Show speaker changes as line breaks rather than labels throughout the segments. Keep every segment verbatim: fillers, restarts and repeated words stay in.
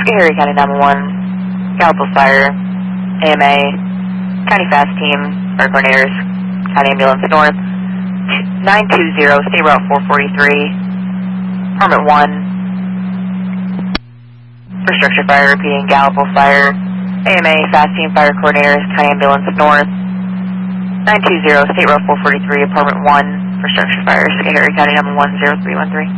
Schoharie County nine one one, Gallup Fire, A M A, County Fast Team, Fire Coordinators, County Ambulance North, nine two zero, State Route four forty-three, Department one, for structure fire, repeating Gallup Fire, A M A, Fast Team, Fire Coordinators, County Ambulance North, nine two zero, State Route four forty-three, Apartment one, for structure fire, Schoharie County number one zero three one three.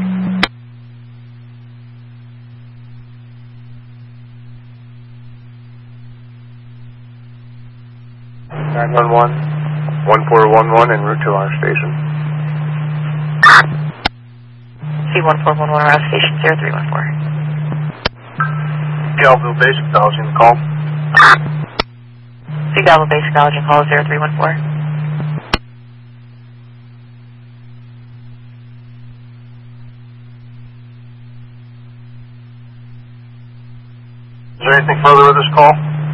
nine one one, one four one one en route to our station.
C one four one one, around station zero three one four.
Galville Base, acknowledging the call.
C Galville Base, acknowledging call zero three one four.
Is there anything further with this call?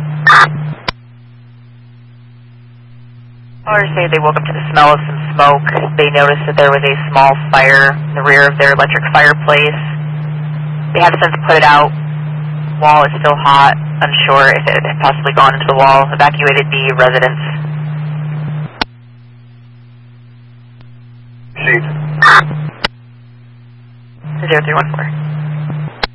Callers say they woke up to the smell of some smoke. They noticed that there was a small fire in the rear of their electric fireplace. They have since put it out. Wall is still hot, unsure if it had possibly gone into the wall. Evacuated the residents.
Sheet.
zero three one four.